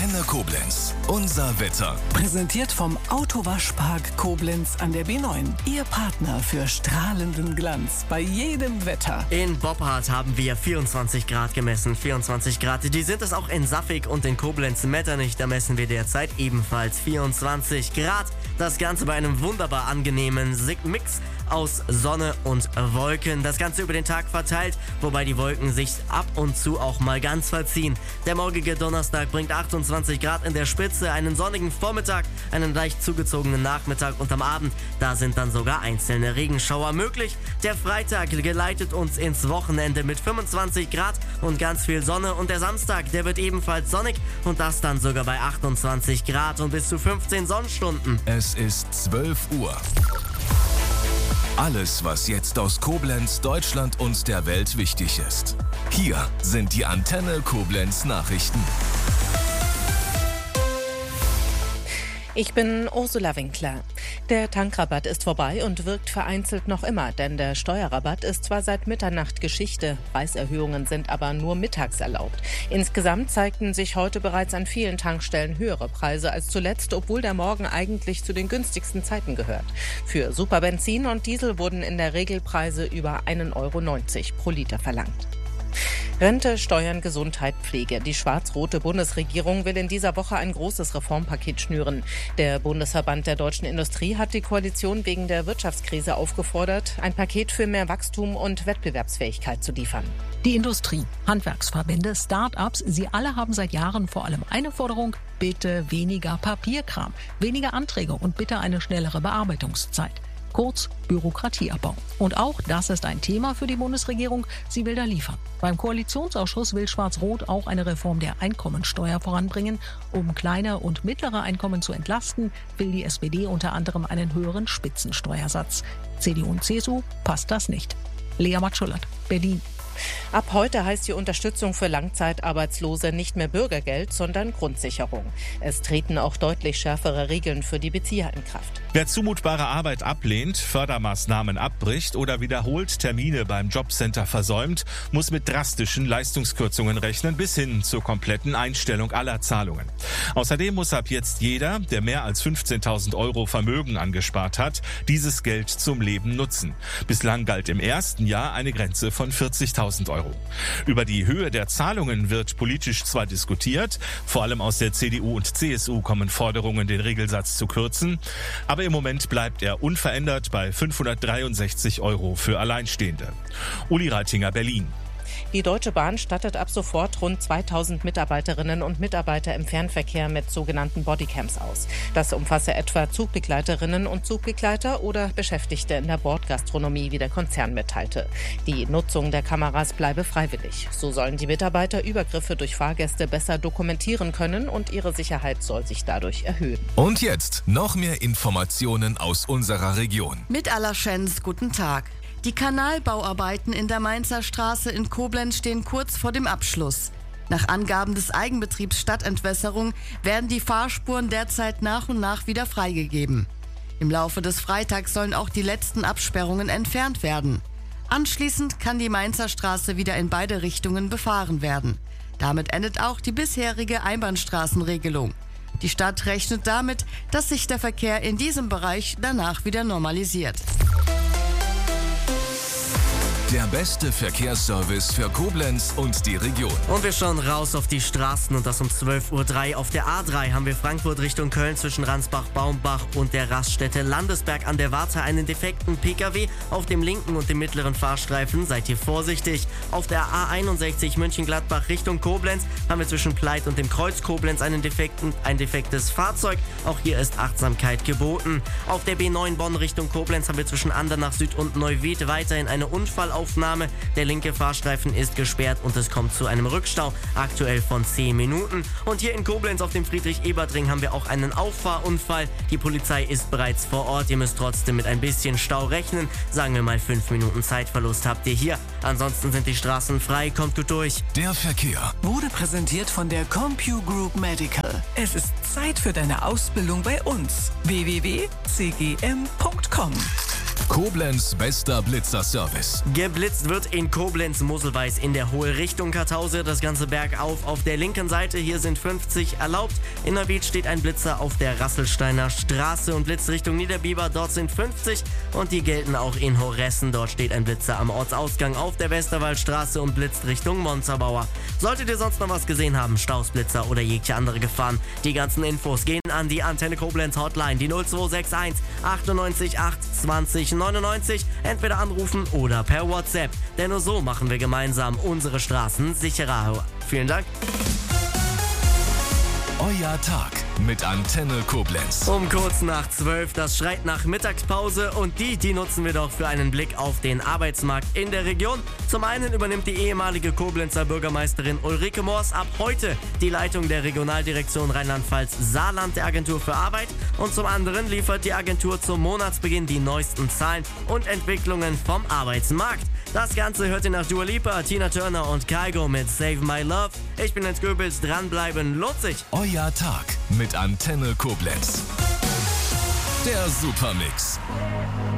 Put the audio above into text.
Antenne Koblenz. Unser Wetter. Präsentiert vom Autowaschpark Koblenz an der B9. Ihr Partner für strahlenden Glanz bei jedem Wetter. In Boppard haben wir 24 Grad gemessen. 24 Grad. Die sind es auch in Safig und in Koblenz-Metternich. Da messen wir derzeit ebenfalls 24 Grad. Das Ganze bei einem wunderbar angenehmen Mix aus Sonne und Wolken. Das Ganze über den Tag verteilt, wobei die Wolken sich ab und zu auch mal ganz verziehen. Der morgige Donnerstag bringt 28 Grad in der Spitze, einen sonnigen Vormittag, einen leicht zugezogenen Nachmittag und am Abend, da sind dann sogar einzelne Regenschauer möglich. Der Freitag geleitet uns ins Wochenende mit 25 Grad und ganz viel Sonne und der Samstag, der wird ebenfalls sonnig und das dann sogar bei 28 Grad und bis zu 15 Sonnenstunden. Es ist 12 Uhr. Alles, was jetzt aus Koblenz, Deutschland und der Welt wichtig ist. Hier sind die Antenne Koblenz Nachrichten. Ich bin Ursula Winkler. Der Tankrabatt ist vorbei und wirkt vereinzelt noch immer, denn der Steuerrabatt ist zwar seit Mitternacht Geschichte, Preiserhöhungen sind aber nur mittags erlaubt. Insgesamt zeigten sich heute bereits an vielen Tankstellen höhere Preise als zuletzt, obwohl der Morgen eigentlich zu den günstigsten Zeiten gehört. Für Superbenzin und Diesel wurden in der Regel Preise über 1,90 € pro Liter verlangt. Rente, Steuern, Gesundheit, Pflege. Die schwarz-rote Bundesregierung will in dieser Woche ein großes Reformpaket schnüren. Der Bundesverband der deutschen Industrie hat die Koalition wegen der Wirtschaftskrise aufgefordert, ein Paket für mehr Wachstum und Wettbewerbsfähigkeit zu liefern. Die Industrie, Handwerksverbände, Start-ups, sie alle haben seit Jahren vor allem eine Forderung: bitte weniger Papierkram, weniger Anträge und bitte eine schnellere Bearbeitungszeit. Kurz Bürokratieabbau. Und auch das ist ein Thema für die Bundesregierung. Sie will da liefern. Beim Koalitionsausschuss will Schwarz-Rot auch eine Reform der Einkommensteuer voranbringen. Um kleine und mittlere Einkommen zu entlasten, will die SPD unter anderem einen höheren Spitzensteuersatz. CDU und CSU passt das nicht. Lea Matschullert, Berlin. Ab heute heißt die Unterstützung für Langzeitarbeitslose nicht mehr Bürgergeld, sondern Grundsicherung. Es treten auch deutlich schärfere Regeln für die Bezieher in Kraft. Wer zumutbare Arbeit ablehnt, Fördermaßnahmen abbricht oder wiederholt Termine beim Jobcenter versäumt, muss mit drastischen Leistungskürzungen rechnen bis hin zur kompletten Einstellung aller Zahlungen. Außerdem muss ab jetzt jeder, der mehr als 15.000 € Vermögen angespart hat, dieses Geld zum Leben nutzen. Bislang galt im ersten Jahr eine Grenze von 40.000 €. Über die Höhe der Zahlungen wird politisch zwar diskutiert, vor allem aus der CDU und CSU kommen Forderungen, den Regelsatz zu kürzen, aber im Moment bleibt er unverändert bei 563 € für Alleinstehende. Uli Reitinger, Berlin. Die Deutsche Bahn stattet ab sofort rund 2000 Mitarbeiterinnen und Mitarbeiter im Fernverkehr mit sogenannten Bodycams aus. Das umfasse etwa Zugbegleiterinnen und Zugbegleiter oder Beschäftigte in der Bordgastronomie, wie der Konzern mitteilte. Die Nutzung der Kameras bleibe freiwillig. So sollen die Mitarbeiter Übergriffe durch Fahrgäste besser dokumentieren können und ihre Sicherheit soll sich dadurch erhöhen. Und jetzt noch mehr Informationen aus unserer Region. Mit aller Schens, guten Tag. Die Kanalbauarbeiten in der Mainzer Straße in Koblenz stehen kurz vor dem Abschluss. Nach Angaben des Eigenbetriebs Stadtentwässerung werden die Fahrspuren derzeit nach und nach wieder freigegeben. Im Laufe des Freitags sollen auch die letzten Absperrungen entfernt werden. Anschließend kann die Mainzer Straße wieder in beide Richtungen befahren werden. Damit endet auch die bisherige Einbahnstraßenregelung. Die Stadt rechnet damit, dass sich der Verkehr in diesem Bereich danach wieder normalisiert. Der beste Verkehrsservice für Koblenz und die Region. Und wir schauen raus auf die Straßen und das um 12:03 Uhr. Auf der A3 haben wir Frankfurt Richtung Köln zwischen Ransbach-Baumbach und der Raststätte Landesberg an der Warthe einen defekten Pkw. Auf dem linken und dem mittleren Fahrstreifen seid ihr vorsichtig. Auf der A61 Mönchengladbach Richtung Koblenz haben wir zwischen Pleit und dem Kreuz Koblenz ein defektes Fahrzeug. Auch hier ist Achtsamkeit geboten. Auf der B9 Bonn Richtung Koblenz haben wir zwischen Andernach Süd und Neuwied weiterhin eine Unfallaufnahme. Der linke Fahrstreifen ist gesperrt und es kommt zu einem Rückstau, aktuell von 10 Minuten. Und hier in Koblenz auf dem Friedrich-Ebert-Ring haben wir auch einen Auffahrunfall. Die Polizei ist bereits vor Ort. Ihr müsst trotzdem mit ein bisschen Stau rechnen. Sagen wir mal 5 Minuten Zeitverlust habt ihr hier. Ansonsten sind die Straßen frei. Kommt gut durch. Der Verkehr Wurde präsentiert von der CompuGroup Medical. Es ist Zeit für deine Ausbildung bei uns. www.cgm.com Koblenz bester Blitzerservice. Geblitzt wird in Koblenz Moselweiß in der Hohe Richtung Kartause. Das Ganze bergauf auf der linken Seite. Hier sind 50 erlaubt. In Neuwied steht ein Blitzer auf der Rasselsteiner Straße und Blitz Richtung Niederbiber. Dort sind 50 und die gelten auch in Horessen. Dort steht ein Blitzer am Ortsausgang auf der Westerwaldstraße und blitzt Richtung Montabaur. Solltet ihr sonst noch was gesehen haben, Staus, Blitzer oder jegliche andere Gefahren, die ganzen Infos gehen an die Antenne Koblenz Hotline, die 0261 98 8 20 99. Entweder anrufen oder per WhatsApp. Denn nur so machen wir gemeinsam unsere Straßen sicherer. Vielen Dank. Euer Tag mit Antenne Koblenz. Um kurz nach 12, das schreit nach Mittagspause und die nutzen wir doch für einen Blick auf den Arbeitsmarkt in der Region. Zum einen übernimmt die ehemalige Koblenzer Bürgermeisterin Ulrike Moors ab heute die Leitung der Regionaldirektion Rheinland-Pfalz-Saarland der Agentur für Arbeit und zum anderen liefert die Agentur zum Monatsbeginn die neuesten Zahlen und Entwicklungen vom Arbeitsmarkt. Das Ganze hört ihr nach Dua Lipa, Tina Turner und Kygo mit Save My Love. Ich bin Jens Goebbels, dranbleiben lohnt sich. Euer Tag mit Antenne Koblenz. Der Supermix.